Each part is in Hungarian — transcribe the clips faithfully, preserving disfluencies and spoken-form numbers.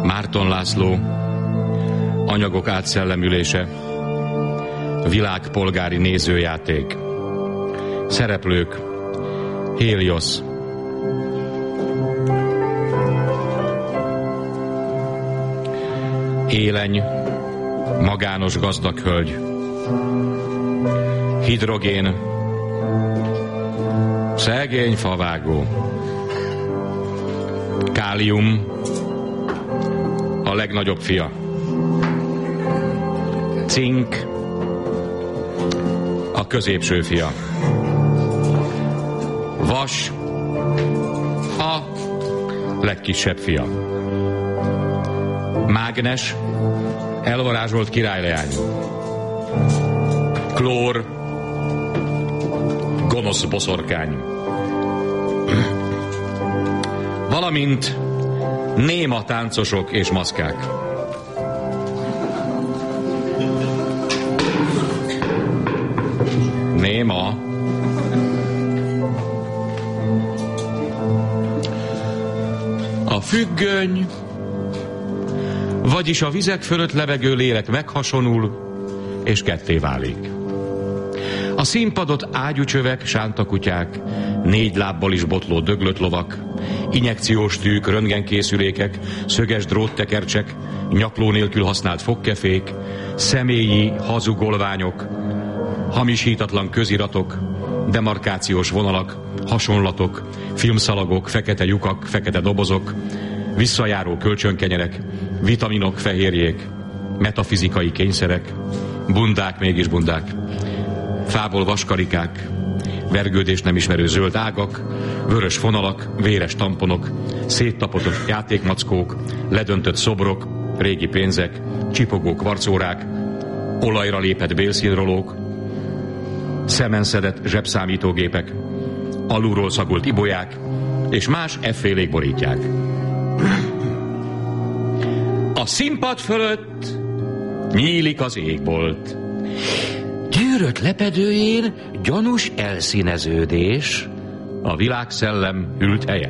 Márton László, anyagok átszellemülése, világpolgári nézőjáték. Szereplők: Héliosz, Éleny, magános gazdag hölgy. Hidrogén, szegény favágó. Kálium, a legnagyobb fia. Cink, a középső fia. Vas, a legkisebb fia. Mágnes, elvarázsolt királyleány. Klór, gonosz boszorkány. Valamint néma táncosok és maszkák. Néma. A függöny, vagyis a vizek fölött levegő lélek meghasonul, és ketté válik. A színpadot ágyúcsövek, sántakutyák, négy lábbal is botló döglött lovak, injekciós tűk, röntgenkészülékek, szöges dróttekercsek, nyakló nélkül használt fogkefék, személyi hazugolványok, hamisítatlan köziratok, demarkációs vonalak, hasonlatok, filmszalagok, fekete lyukak, fekete dobozok, visszajáró kölcsönkenyerek, vitaminok, fehérjék, metafizikai kényszerek, bundák, mégis bundák, fából vaskarikák, vergődés nem ismerő zöld ágak, vörös fonalak, véres tamponok, széttapotott játékmackók, ledöntött szobrok, régi pénzek, csipogó kvarcórák, olajra lépett bélszínrolók, szemenszedett zsebszámítógépek, alulról szagult ibolyák, és más effélék borítják. A színpad fölött nyílik az égbolt. Gyűrött lepedőjén gyanús elszíneződés, a világszellem ült helye.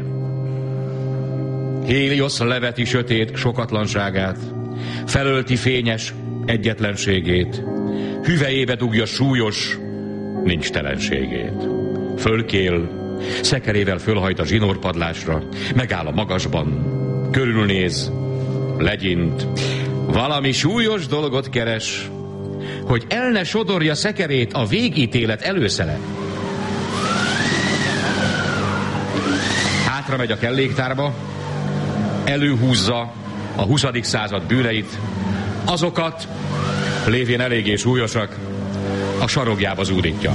Héliosz leveti sötét sokatlanságát, felölti fényes egyetlenségét, hüvelyébe dugja súlyos nincstelenségét. Fölkél, szekerével fölhajt a zsinórpadlásra, megáll a magasban, körülnéz, legyint, valami súlyos dolgot keres, hogy el ne sodorja szekerét a végítélet előszele. Hátra megy a kelléktárba, előhúzza a huszadik század bűneit, azokat, lévén eléggé súlyosak, a sarokjába zúdítja.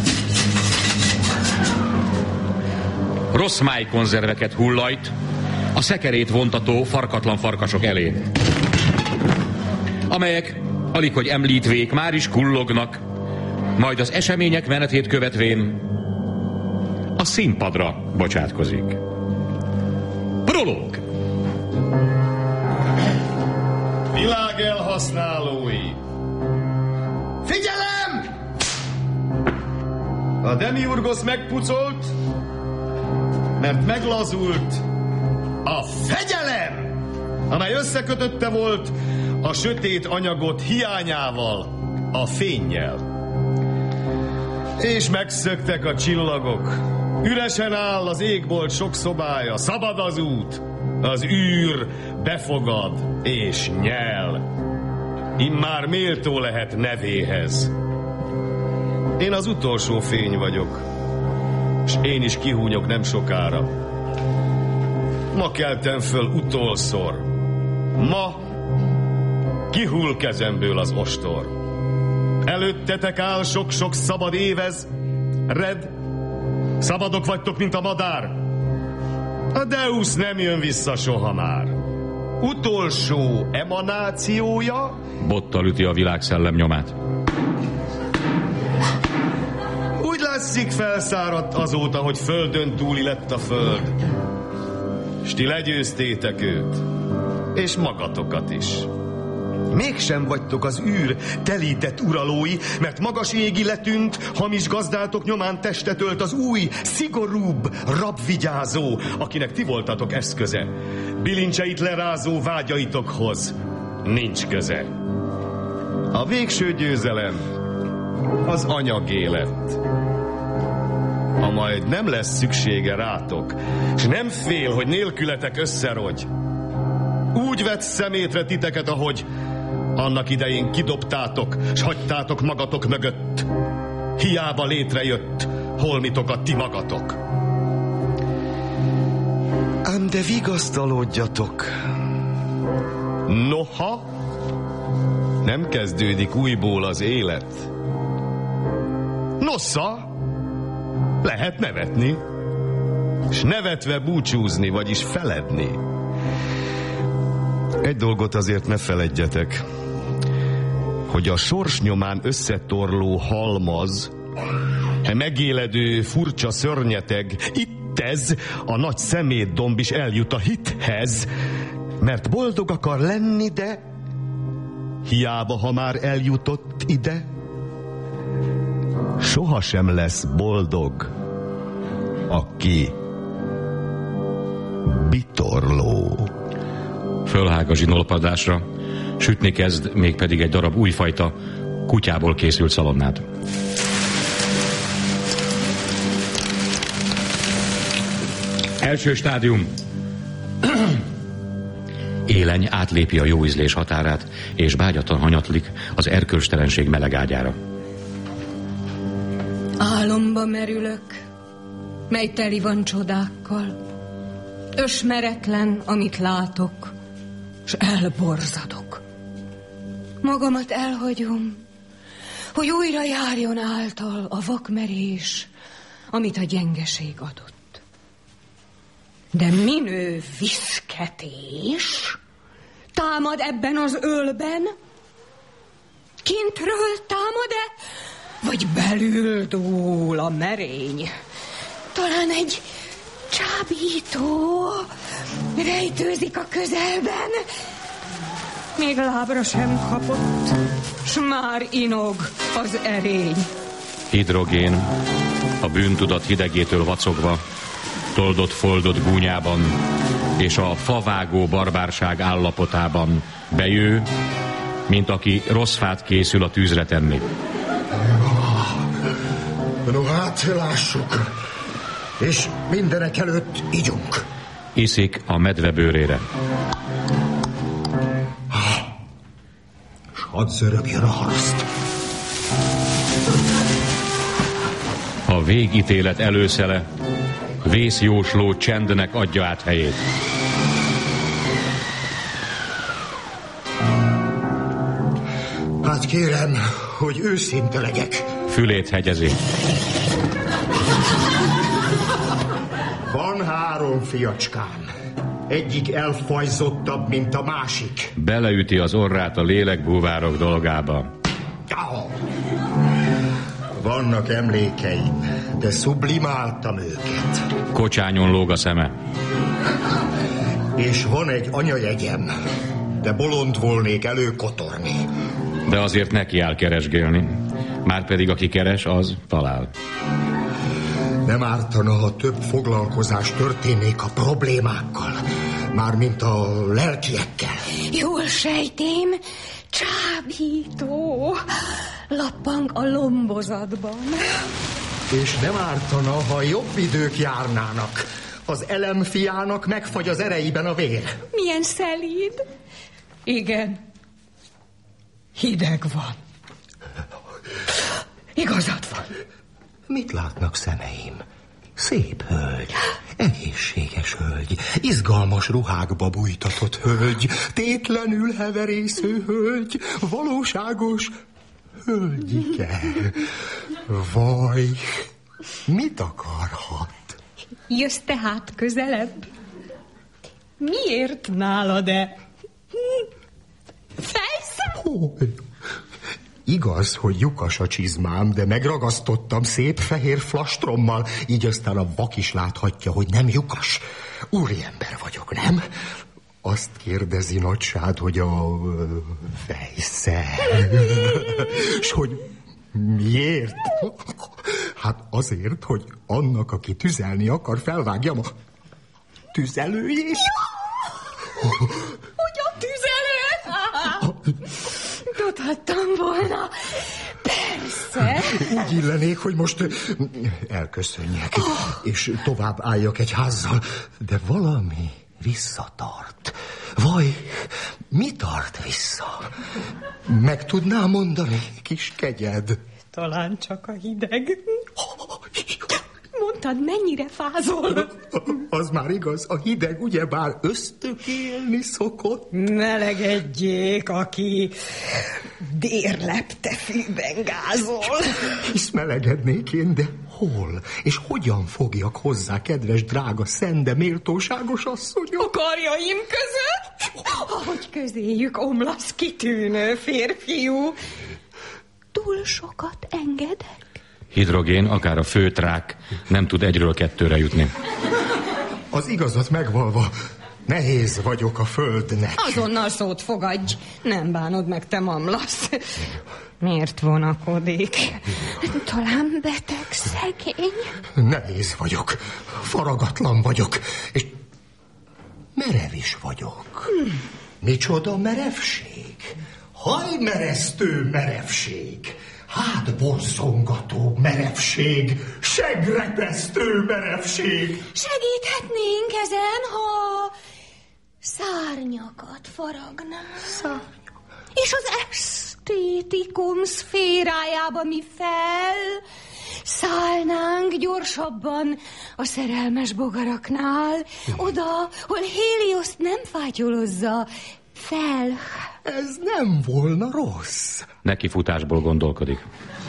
Rossz májkonzerveket hullajt a szekerét vontató farkatlan farkasok elé, amelyek, alig hogy említvék, már is kullognak, majd az események menetét követvén a színpadra bocsátkozik. Prológ. Világ elhasználói! Figyelem! A Demiurgos megpucolt, mert meglazult a fegyelem, amely összekötötte volt a sötét anyagot hiányával, a fénnyel. És megszöktek a csillagok, üresen áll az égbolt sok szobája, szabad az út, az űr befogad és nyel. Immár méltó lehet nevéhez. Én az utolsó fény vagyok, és én is kihúnyok nem sokára. Ma keltem föl utolszor. Ma kihull kezemből az ostor. Előttetek áll sok-sok szabad évez. Red, szabadok vagytok, mint a madár. A Deus nem jön vissza soha már. Utolsó emanációja... Bottal üti a világszellem nyomát. Úgy látszik, felszáradt azóta, hogy földön túli lett a föld. S ti legyőztétek őt, és magatokat is. Mégsem vagytok az űr telített uralói, mert magas égi letűnt, hamis gazdátok nyomán testet ölt az új, szigorúbb rabvigyázó, akinek ti voltatok eszköze. Bilincseit lerázó vágyaitokhoz nincs köze. A végső győzelem az anyagé lett. Ha majd nem lesz szüksége rátok, és nem fél, hogy nélkületek összerogy, úgy vett szemétre titeket, ahogy annak idején kidobtátok, s hagytátok magatok mögött. Hiába létrejött holmitokat ti magatok. Ám de vigasztalódjatok. Noha nem kezdődik újból az élet. Nosza, lehet nevetni, s nevetve búcsúzni, vagyis feledni. Egy dolgot azért ne feledjetek, hogy a sors nyomán összetorló halmaz, e megéledő furcsa szörnyeteg, itt ez, a nagy szemétdomb is eljut a hithez, mert boldog akar lenni, de hiába, ha már eljutott ide, sohasem lesz boldog, aki bitorló. Fölhág a zsinolpadásra, sütni kezd mégpedig egy darab újfajta, kutyából készült szalonnát. Első stádium. Éleny átlépi a jó ízlés határát, és bágyatan hanyatlik az erkölcstelenség meleg ágyára. Álomba merülök, mely teli van csodákkal. Ösmeretlen, amit látok, s elborzadok. Magamat elhagyom, hogy újra járjon által a vakmerés, amit a gyengeség adott. De minő viszketés támad ebben az ölben? Kintről támad-e, vagy belül dúl a merény? Talán egy csábító rejtőzik a közelben. Még lábra sem kapott, s már inog az erény. Hidrogén, a bűntudat hidegétől vacogva, toldott-foldott gúnyában, és a favágó barbárság állapotában bejő, mint aki rossz fát készül a tűzre tenni. No hát, lássuk, és mindenek előtt igyunk. Iszik a medve bőrére. S hadd zörögjön a haraszt. A végítélet előszele vészjósló csendnek adja át helyét. Hát kérem, hogy őszinte legyek. Fülét hegyezi. Van három fiacskám. Egyik elfajzottabb, mint a másik. Beleüti az orrát a lélekbúvárok dolgába. Vannak emlékeim, de sublimáltam őket. Kocsányon lóg a szeme. És van egy anyajegyem, de bolond volnék előkotorni. De azért neki áll keresgélni. Márpedig aki keres, az talál. Nem ártana, ha több foglalkozás történnék a problémákkal, mármint a lelkiekkel. Jól sejtém, csábító lappang a lombozatban. És nem ártana, ha jobb idők járnának. Az elem fiának megfagy az ereiben a vér. Milyen szelíd. Igen. Hideg van. Igazad van. Mit látnak szemeim? Szép hölgy, egészséges hölgy, izgalmas ruhákba bújtatott hölgy, tétlenül heverésző hölgy, valóságos hölgyike. Vaj, mit akarhat? Jössz tehát közelebb? Miért nálad-e? Fejszem? Oh, igaz, hogy lyukas a csizmám, de megragasztottam szép fehér flastrommal, így aztán a vak is láthatja, hogy nem lyukas. Úriember vagyok, nem? Azt kérdezi nagysád, hogy a fejszer. S hogy miért? Hát azért, hogy annak, aki tüzelni akar, felvágjam a tüzelőjét. Hogy a tüzelő? Tudhattam volna. Persze. Úgy illenék, hogy most elköszönjek, oh. és tovább álljak egy házzal, de valami visszatart. Vaj, mi tart vissza? Meg tudnám mondani, kis kegyed? Talán csak a hideg. Mondtad, mennyire fázol? Az már igaz, a hideg ugyebár ösztökélni szokott. Melegedjék, aki dérlepte fűben gázol. Hisz melegednék én, de hol? És hogyan fogjak hozzá, kedves, drága, szende, méltóságos asszonyok? A karjaim között? Ahogy közéjük omlasz kitűnő férfiú. Túl sokat engedek? Hidrogén, akár a főtrák nem tud egyről kettőre jutni. Az igazat megvalva, nehéz vagyok a földnek. Azonnal szót fogadj. Nem bánod meg, te mamlasz. Miért vonakodik? Talán beteg, szegény. Nehéz vagyok, faragatlan vagyok, és merev is vagyok. Hmm. Micsoda merevség? Hajmeresztő merevség. Hát borzongató merevség, segrepesztő merevség. Segíthetnénk ezen, ha szárnyakat faragnál. Szárnyak. És az esztétikum szférájába mi fel szállnánk gyorsabban a szerelmes bogaraknál, oda, hol Hélioszt nem fátyolozza fel. Ez nem volna rossz. Neki futásból gondolkodik.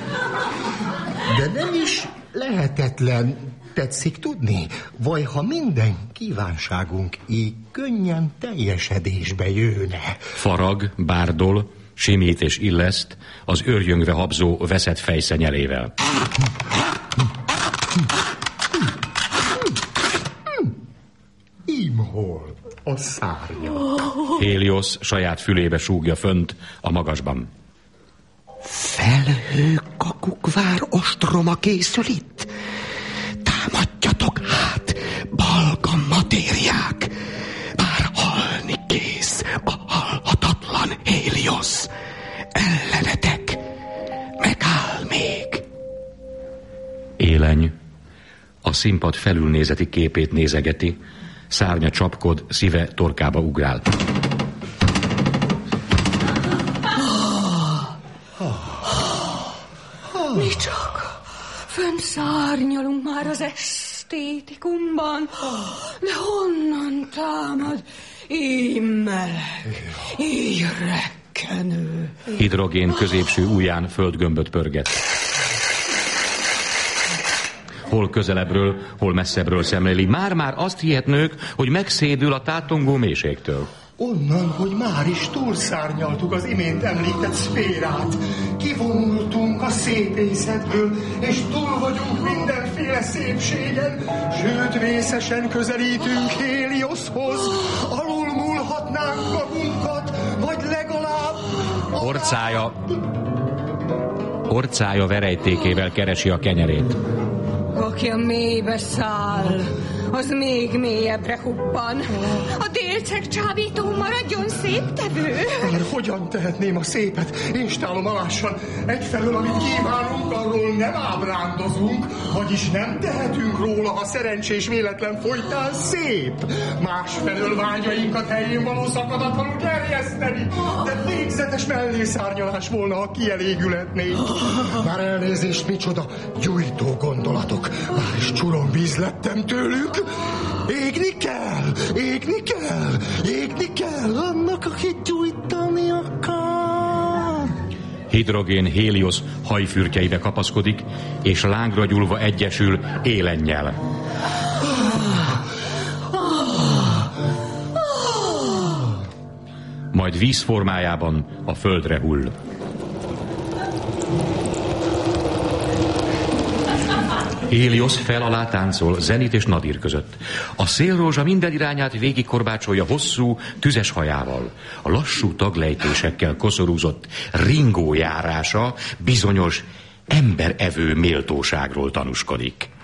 De nem is lehetetlen, tetszik tudni? Vaj, ha minden kívánságunk így könnyen teljesedésbe jőne. Farag, bárdol, simít és illeszt az őrjöngve habzó veszett fejszenyelével. Imhol a szárnya. Héliosz saját fülébe súgja fönt a magasban. Felhő kakukvár ostroma készül itt. Támadjatok hát, balga matériák. Már halni kész a halhatatlan Héliosz. Ellenetek megáll még. Éleny a színpad felülnézeti képét nézegeti, szárnya csapkod, szíve torkába ugrál. Mi csak fönn szárnyalunk már az esztétikumban, de honnan támad így meleg, így rekkenő. Hidrogén középső ujján földgömböt pörget. Hol közelebbről, hol messzebbről szemléli. Már-már azt hihetnők, hogy megszédül a tátongó mélységtől. Onnan, hogy már is túlszárnyaltuk az imént említett szférát. Kivonultunk a szépészetből, és túl vagyunk mindenféle szépségen. Sőt, vészesen közelítünk Hélioszhoz. Alulmúlhatnánk magunkat, vagy legalább... Orcája... Orcája verejtékével keresi a kenyerét. Aki a mélybe száll, az még mélyebbre huppan. A délceg csábító maradjon szép tevő. Már hogyan tehetném a szépet instállom alássan? Egyfelől, amit kívánunk, arról nem ábrándozunk, vagyis nem tehetünk róla, ha szerencsés véletlen folytán szép. Másfelől vágyainkat helyén való szakadatlanul gerjeszteni, de végzetes mellészárnyalás volna, ha kielégülhetnénk. Már elnézést, micsoda gyújtó gondolatok. Már is csuromvíz lettem tőlük. Égni kell, égni kell, égni kell annak, aki gyújtani akar. Hidrogén Héliosz hajfürtjeibe kapaszkodik, és lángra gyúlva egyesül élennyel. Majd víz formájában a földre hull. Héliosz fel alá táncol Zenit és Nadir között. A szélrózsa minden irányát végigkorbácsolja hosszú, tüzes hajával. A lassú taglejtésekkel koszorúzott ringó járása bizonyos emberevő méltóságról tanúskodik.